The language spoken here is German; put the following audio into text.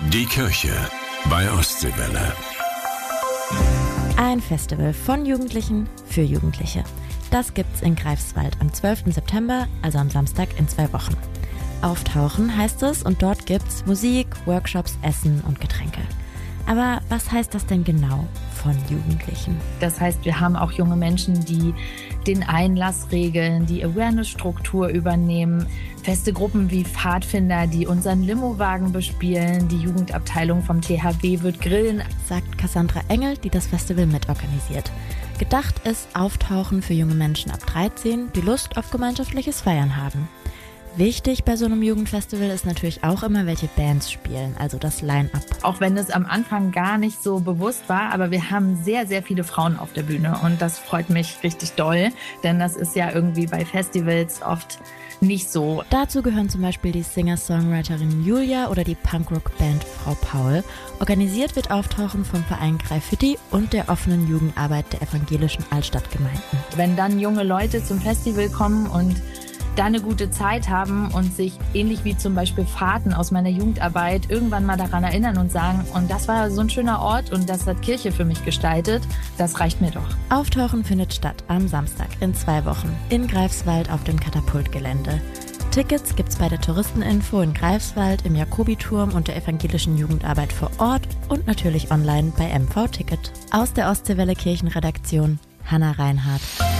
Die Kirche bei Ostseewelle. Ein Festival von Jugendlichen für Jugendliche. Das gibt's in Greifswald am 12. September, also am Samstag in 2 Wochen. Auftauchen heißt es und dort gibt's Musik, Workshops, Essen und Getränke. Aber was heißt das denn genau von Jugendlichen? Das heißt, wir haben auch junge Menschen, die den Einlass regeln, die Awareness-Struktur übernehmen, feste Gruppen wie Pfadfinder, die unseren Limowagen bespielen, die Jugendabteilung vom THW wird grillen, sagt Cassandra Engel, die das Festival mitorganisiert. Gedacht ist Auftauchen für junge Menschen ab 13, die Lust auf gemeinschaftliches Feiern haben. Wichtig bei so einem Jugendfestival ist natürlich auch immer, welche Bands spielen, also das Line-Up. Auch wenn es am Anfang gar nicht so bewusst war, aber wir haben sehr, sehr viele Frauen auf der Bühne und das freut mich richtig doll, denn das ist ja irgendwie bei Festivals oft nicht so. Dazu gehören zum Beispiel die Singer-Songwriterin Julia oder die Punkrock-Band Frau Paul. Organisiert wird Auftauchen vom Verein Greifhütti und der offenen Jugendarbeit der evangelischen Altstadtgemeinden. Wenn dann junge Leute zum Festival kommen und da eine gute Zeit haben und sich ähnlich wie zum Beispiel Fahrten aus meiner Jugendarbeit irgendwann mal daran erinnern und sagen, und das war so ein schöner Ort und das hat Kirche für mich gestaltet, das reicht mir doch. Auftauchen findet statt am Samstag in 2 Wochen in Greifswald auf dem Katapultgelände. Tickets gibt's bei der Touristeninfo in Greifswald, im Jakobiturm und der evangelischen Jugendarbeit vor Ort und natürlich online bei MV Ticket. Aus der Ostseewelle Kirchenredaktion, Hannah Reinhardt.